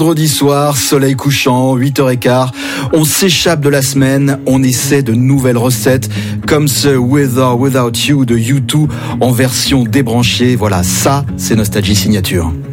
Vendredi soir, soleil couchant, 8h15, on s'échappe de la semaine, on essaie de nouvelles recettes, comme ce With or Without You de U2 en version débranchée. Voilà, ça, c'est Nostalgie Signature.